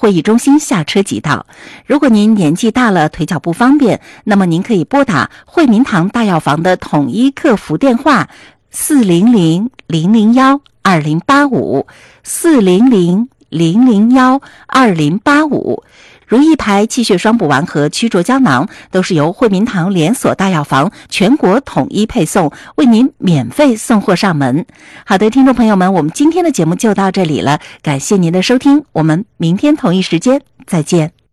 会议中心下车即到。如果您年纪大了，腿脚不方便，那么您可以拨打惠民堂大药房的统一客服电话400-001-2085，400-001-2085。如意牌、气血双补丸和曲浊胶囊都是由惠民堂连锁大药房全国统一配送，为您免费送货上门。好的，听众朋友们，我们今天的节目就到这里了，感谢您的收听，我们明天同一时间再见。